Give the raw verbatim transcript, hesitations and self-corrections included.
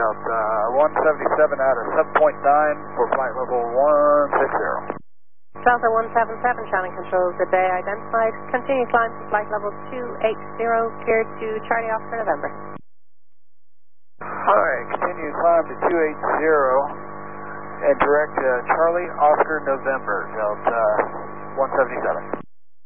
Delta one seventy-seven out of seven point nine for flight level one sixty. Delta one seventy-seven, channel controls, good day, identified. Continue climb to flight level two eighty, cleared to Charlie Oscar November. Alright, continue climb to two eighty and direct uh, Charlie Oscar November, Delta one seventy-seven.